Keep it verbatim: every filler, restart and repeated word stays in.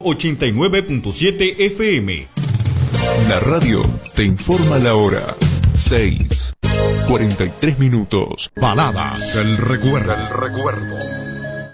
ochenta y nueve punto siete F M. La radio te informa la hora. seis, cuarenta y tres minutos. Baladas del recuerdo. El recuerdo.